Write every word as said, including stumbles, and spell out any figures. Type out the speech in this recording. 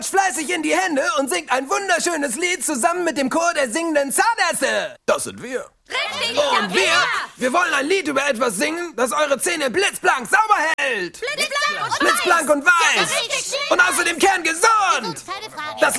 fleißig in die Hände und singt ein wunderschönes Lied zusammen mit dem Chor der singenden Zahnärzte. Das sind wir. Richtig! Und wir, wir wollen ein Lied über etwas singen, das eure Zähne blitzblank sauber hält. Blitzblank und Blitzblank und weiß. Ja, richtig. Und außerdem kerngesund. Keine Frage. Das